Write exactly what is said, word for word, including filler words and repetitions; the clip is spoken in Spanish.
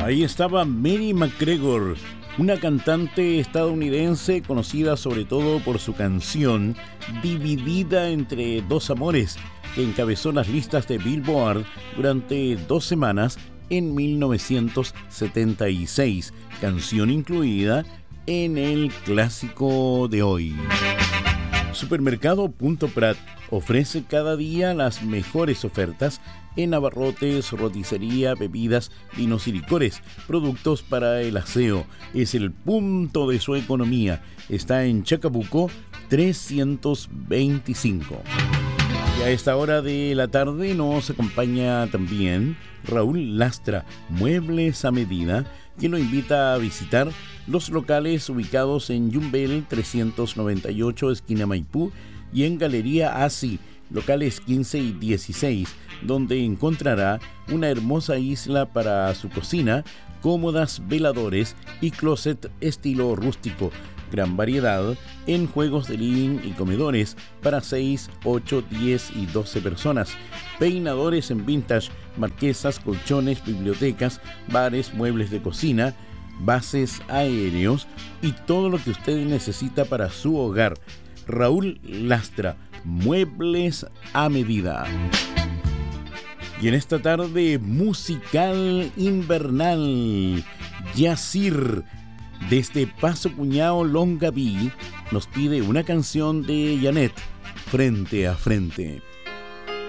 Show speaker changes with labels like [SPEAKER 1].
[SPEAKER 1] Ahí estaba Mary McGregor, una cantante estadounidense conocida sobre todo por su canción Dividida entre dos amores, que encabezó las listas de Billboard durante dos semanas en mil novecientos setenta y seis, canción incluida en el clásico de hoy. Supermercado Punto Prat ofrece cada día las mejores ofertas en abarrotes, roticería, bebidas, vinos y licores, productos para el aseo. Es el punto de su economía. Está en Chacabuco trescientos veinticinco. Y a esta hora de la tarde nos acompaña también Raúl Lastra, Muebles a Medida, quien lo invita a visitar los locales ubicados en Yumbel trescientos noventa y ocho, esquina Maipú, y en Galería Asi, locales quince y dieciséis, donde encontrará una hermosa isla para su cocina, cómodas veladores y closet estilo rústico. Gran variedad en juegos de living y comedores para seis, ocho, diez y doce personas. Peinadores en vintage, marquesas, colchones, bibliotecas, bares, muebles de cocina, bases aéreos y todo lo que usted necesita para su hogar. Raúl Lastra, Muebles a Medida. Y en esta tarde musical invernal, Yacir, desde Paso Cuñao, Longaví, nos pide una canción de Janet, Frente a Frente.